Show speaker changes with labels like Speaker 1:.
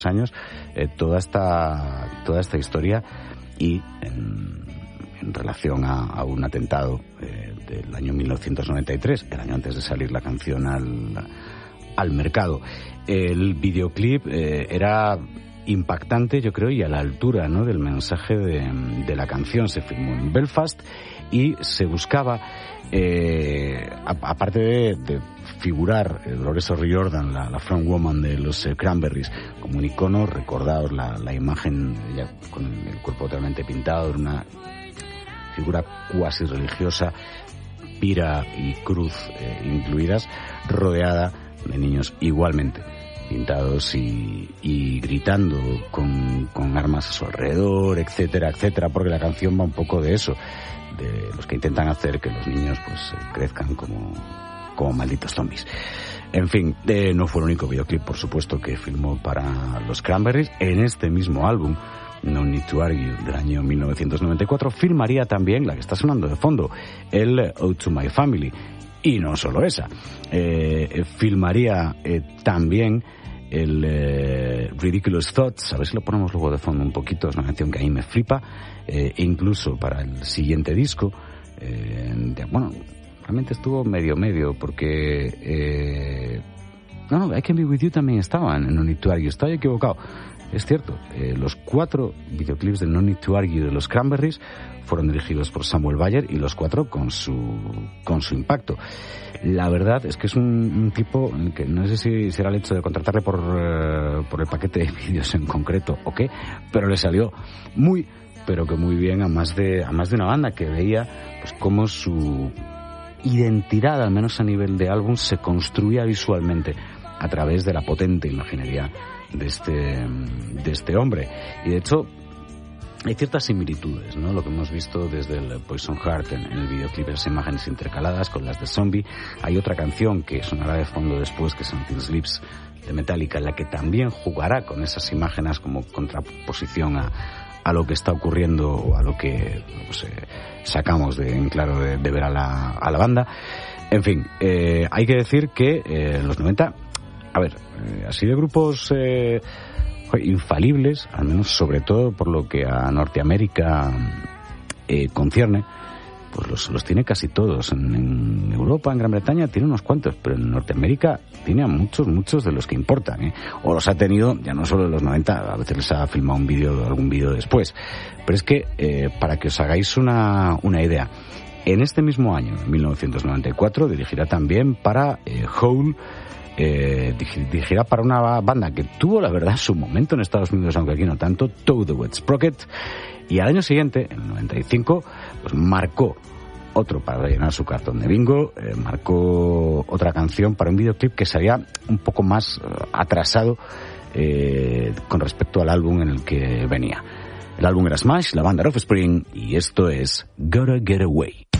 Speaker 1: años toda esta historia y en relación a un atentado del año 1993, el año antes de salir la canción al mercado. El videoclip era impactante, yo creo, y a la altura, ¿no?, del mensaje de la canción. Se filmó en Belfast y se buscaba, aparte de figurar Dolores O'Riordan, la frontwoman de los Cranberries, como un icono. Recordaos la imagen, ella con el cuerpo totalmente pintado, de una figura cuasi religiosa, pira y cruz incluidas, rodeada de niños igualmente pintados y gritando con armas a su alrededor, etcétera, etcétera, porque la canción va un poco de eso, de los que intentan hacer que los niños pues crezcan como malditos zombies. En fin, no fue el único videoclip, por supuesto, que filmó para los Cranberries. En este mismo álbum, No Need to Argue, del año 1994, filmaría también la que está sonando de fondo, el Ode to My Family. Y no solo esa, filmaría también el Ridiculous Thoughts. A ver si lo ponemos luego de fondo un poquito, es una canción que a mí me flipa, e incluso para el siguiente disco, realmente estuvo medio, porque I Can Be With You también estaba en No Need to Argue. Estoy equivocado, es cierto. Los 4 videoclips de No Need to Argue de los Cranberries fueron dirigidos por Samuel Bayer, y los 4 con su impacto. La verdad es que es un tipo que no sé si será el hecho de contratarle por el paquete de vídeos en concreto o qué, pero le salió muy bien a más de una banda que veía pues cómo su identidad, al menos a nivel de álbum, se construía visualmente a través de la potente imaginería de este hombre. Y de hecho hay ciertas similitudes, ¿no? Lo que hemos visto desde el Poison Heart en el videoclip, esas imágenes intercaladas con las de Zombie. Hay otra canción que sonará de fondo después, que es Until Sleeps, de Metallica, en la que también jugará con esas imágenes como contraposición a lo que está ocurriendo, o a lo que sacamos en claro de ver a la banda. En fin, hay que decir que en los 90, así de grupos infalibles, al menos sobre todo por lo que a Norteamérica concierne, pues los tiene casi todos. En Europa, en Gran Bretaña, tiene unos cuantos, pero en Norteamérica tiene a muchos de los que importan, o los ha tenido ya no solo en los 90, a veces les ha filmado algún vídeo después. Pero es que, para que os hagáis una idea, en este mismo año, 1994, dirigirá también para Hole, dirigirá para una banda que tuvo, la verdad, su momento en Estados Unidos, aunque aquí no tanto, Toad the Wet Sprocket. Y al año siguiente, en el 95, pues marcó otro para rellenar su cartón de bingo, marcó otra canción para un videoclip que sería un poco más atrasado con respecto al álbum en el que venía. El álbum era Smash, la banda era Offspring, y esto es Gotta Get Away.